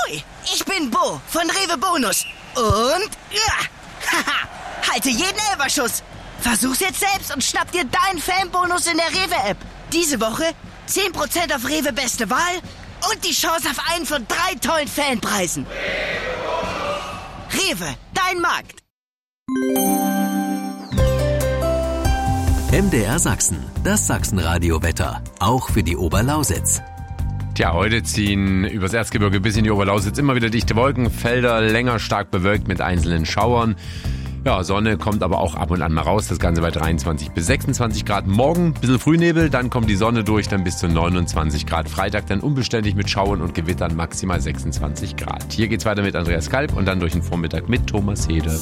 Ahoi, ich bin Bo von Rewe Bonus. Und, halte jeden Elferschuss. Versuch's jetzt selbst und schnapp dir deinen Fanbonus in der Rewe-App. Diese Woche 10% auf Rewe Beste Wahl und die Chance auf einen von 3 tollen Fanpreisen. Rewe, dein Markt. MDR Sachsen, das Sachsenradio-Wetter, auch für die Oberlausitz. Tja, heute ziehen übers Erzgebirge bis in die Oberlausitz immer wieder dichte Wolken, Felder länger stark bewölkt mit einzelnen Schauern. Ja, Sonne kommt aber auch ab und an mal raus, das Ganze bei 23 bis 26 Grad. Morgen ein bisschen Frühnebel, dann kommt die Sonne durch, dann bis zu 29 Grad. Freitag dann unbeständig mit Schauern und Gewittern, maximal 26 Grad. Hier geht's weiter mit Andreas Kalb und dann durch den Vormittag mit Thomas Hede.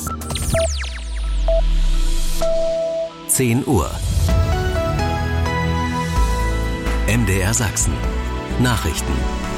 10 Uhr. MDR Sachsen. Nachrichten.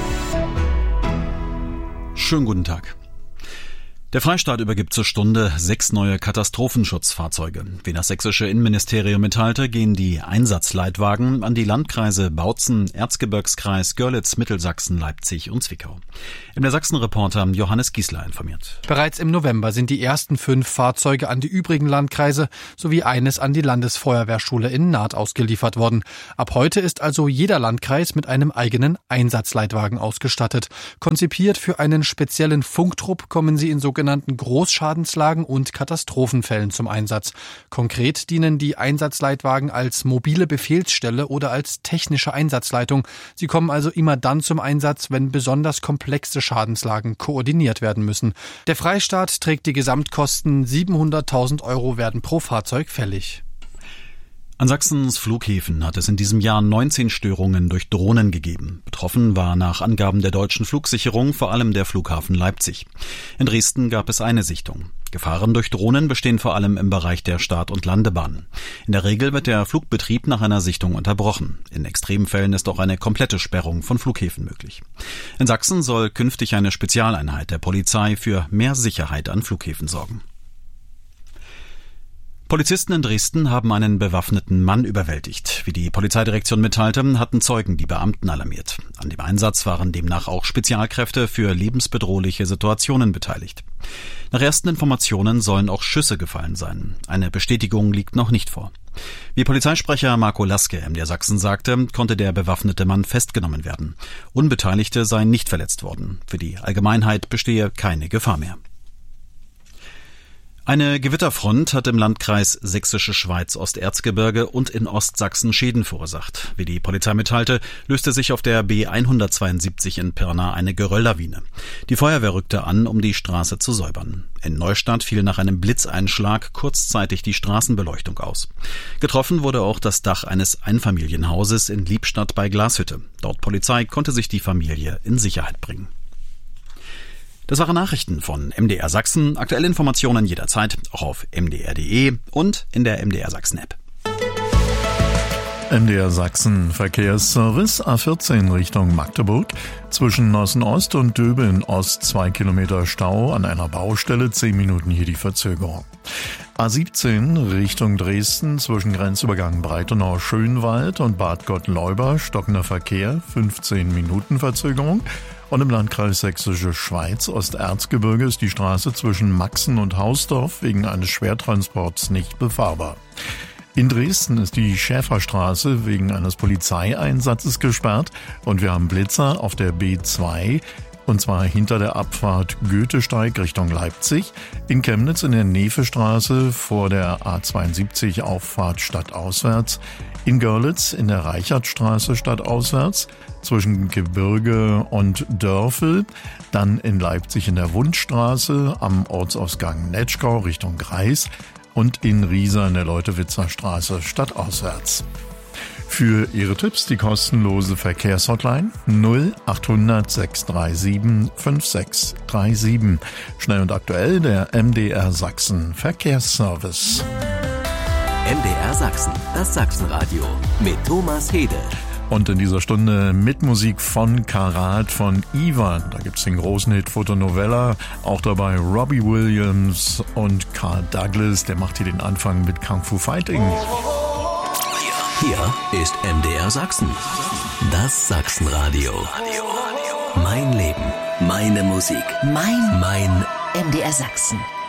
Schönen guten Tag. Der Freistaat übergibt zur Stunde 6 neue Katastrophenschutzfahrzeuge. Wie das sächsische Innenministerium mitteilte, gehen die Einsatzleitwagen an die Landkreise Bautzen, Erzgebirgskreis, Görlitz, Mittelsachsen, Leipzig und Zwickau. MDR Sachsen-Reporter Johannes Giesler informiert. Bereits im November sind die ersten 5 Fahrzeuge an die übrigen Landkreise sowie eines an die Landesfeuerwehrschule in Naht ausgeliefert worden. Ab heute ist also jeder Landkreis mit einem eigenen Einsatzleitwagen ausgestattet. Konzipiert für einen speziellen Funktrupp kommen sie in sogenannten Großschadenslagen und Katastrophenfällen zum Einsatz. Konkret dienen die Einsatzleitwagen als mobile Befehlsstelle oder als technische Einsatzleitung. Sie kommen also immer dann zum Einsatz, wenn besonders komplexe Schadenslagen koordiniert werden müssen. Der Freistaat trägt die Gesamtkosten. 700.000 € werden pro Fahrzeug fällig. An Sachsens Flughäfen hat es in diesem Jahr 19 Störungen durch Drohnen gegeben. Betroffen war nach Angaben der deutschen Flugsicherung vor allem der Flughafen Leipzig. In Dresden gab es eine Sichtung. Gefahren durch Drohnen bestehen vor allem im Bereich der Start- und Landebahnen. In der Regel wird der Flugbetrieb nach einer Sichtung unterbrochen. In Extremfällen ist auch eine komplette Sperrung von Flughäfen möglich. In Sachsen soll künftig eine Spezialeinheit der Polizei für mehr Sicherheit an Flughäfen sorgen. Polizisten in Dresden haben einen bewaffneten Mann überwältigt. Wie die Polizeidirektion mitteilte, hatten Zeugen die Beamten alarmiert. An dem Einsatz waren demnach auch Spezialkräfte für lebensbedrohliche Situationen beteiligt. Nach ersten Informationen sollen auch Schüsse gefallen sein. Eine Bestätigung liegt noch nicht vor. Wie Polizeisprecher Marco Laske MDR Sachsen sagte, konnte der bewaffnete Mann festgenommen werden. Unbeteiligte seien nicht verletzt worden. Für die Allgemeinheit bestehe keine Gefahr mehr. Eine Gewitterfront hat im Landkreis Sächsische Schweiz Osterzgebirge und in Ostsachsen Schäden verursacht. Wie die Polizei mitteilte, löste sich auf der B172 in Pirna eine Gerölllawine. Die Feuerwehr rückte an, um die Straße zu säubern. In Neustadt fiel nach einem Blitzeinschlag kurzzeitig die Straßenbeleuchtung aus. Getroffen wurde auch das Dach eines Einfamilienhauses in Liebstadt bei Glashütte. Dort Polizei konnte sich die Familie in Sicherheit bringen. Das waren Nachrichten von MDR Sachsen. Aktuelle Informationen jederzeit auch auf mdr.de und in der MDR Sachsen App. MDR Sachsen Verkehrsservice A14 Richtung Magdeburg. Zwischen Nossen-Ost und Döbeln Ost 2 Kilometer Stau an einer Baustelle, 10 Minuten hier die Verzögerung. A17 Richtung Dresden zwischen Grenzübergang Breitenau-Schönwald und Bad Gottleuba stockender Verkehr, 15 Minuten Verzögerung. Und im Landkreis Sächsische Schweiz Osterzgebirge ist die Straße zwischen Maxen und Hausdorf wegen eines Schwertransports nicht befahrbar. In Dresden ist die Schäferstraße wegen eines Polizeieinsatzes gesperrt und wir haben Blitzer auf der B2, und zwar hinter der Abfahrt Goethesteig Richtung Leipzig, in Chemnitz in der Nefestraße vor der A72 Auffahrt stadtauswärts, in Görlitz in der Reichertstraße stadtauswärts, zwischen Gebirge und Dörfel, dann in Leipzig in der Wundstraße am Ortsausgang Netschkau Richtung Greis und in Riesa in der Leutewitzer Straße stadtauswärts. Für Ihre Tipps die kostenlose Verkehrshotline 0800 637 5637. Schnell und aktuell der MDR Sachsen Verkehrsservice. MDR Sachsen, das Sachsenradio mit Thomas Hede. Und in dieser Stunde mit Musik von Karat von Ivan. Da gibt's den großen Hit Fotonovella, auch dabei Robbie Williams und Carl Douglas. Der macht hier den Anfang mit Kung Fu Fighting. Hier ist MDR Sachsen, das Sachsenradio. Mein Mein Leben, meine Musik, Mein mein MDR Sachsen.